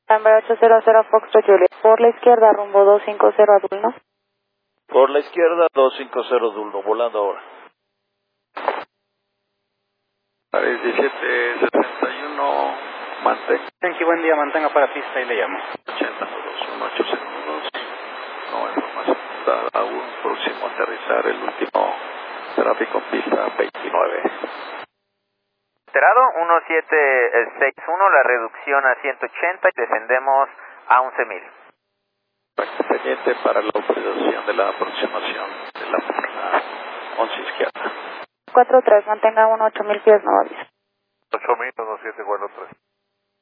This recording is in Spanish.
Number 800 Foxtrot Juliet. Por la izquierda, rumbo 250 Adulno. Por la izquierda, 250 Dulno, volando ahora. Paris 1761, mantén. Thank you, buen día, mantenga para pista y le llamo. 8021, segundos. No información dada aún. Próximo a aterrizar el último tráfico en pista 29. Alterado 1761, la reducción a 180 y descendemos a 11.000. Pendiente para la autorización de la aproximación de la 11 izquierda. 43, mantenga 8000 pies, no aviso. 8000, 1743.